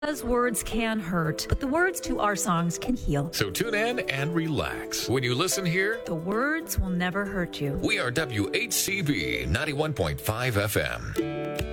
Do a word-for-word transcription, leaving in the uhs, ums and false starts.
Because words can hurt, but the words to our songs can heal. So tune in and relax. When you listen here, the words will never hurt you. We are W H C B ninety-one point five F M.